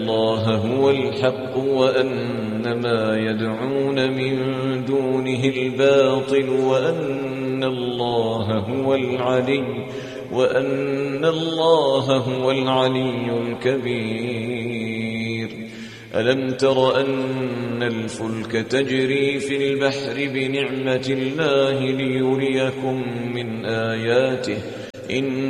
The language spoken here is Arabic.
الله هو الحق وأن ما يدعون من دونه الباطل وأن الله هو العلي الكبير. ألم تر أن الفلك تجري في البحر بنعمة الله ليريكم من آياته إن